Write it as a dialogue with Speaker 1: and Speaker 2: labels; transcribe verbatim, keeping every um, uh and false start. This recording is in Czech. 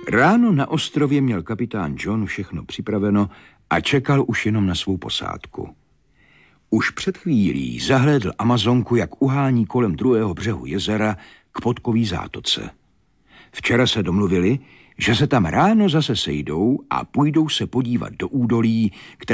Speaker 1: Ráno na ostrově měl kapitán John všechno připraveno a čekal už jenom na svou posádku. Už před chvílí zahlédl Amazonku, jak uhání kolem druhého břehu jezera k Podkový zátoce. Včera se domluvili, že se tam ráno zase sejdou a půjdou se podívat do údolí, které